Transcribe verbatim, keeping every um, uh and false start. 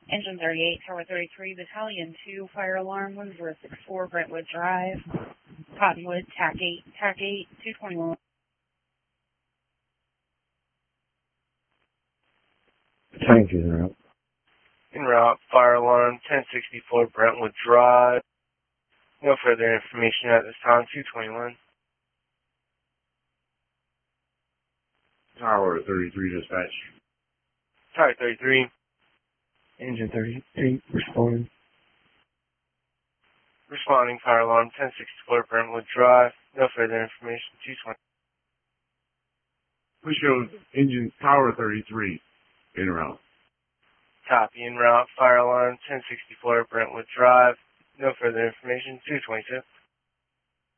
Engine thirty-eight, Tower thirty-three, Battalion two, fire alarm one zero six four, Brentwood Drive, Cottonwood, T A C eight, T A C eight, two twenty-one. Tank is en route. En route, fire alarm ten sixty-four, Brentwood Drive. No further information at this time, two twenty-one. Tower thirty-three, dispatch. Tower thirty-three. Engine thirty-eight, responding. Responding, fire alarm ten sixty-four, Brentwood Drive. No further information, two twenty. We show engine Tower thirty-three, en route. Copy, en route, fire alarm ten sixty-four, Brentwood Drive. No further information, two twenty-two.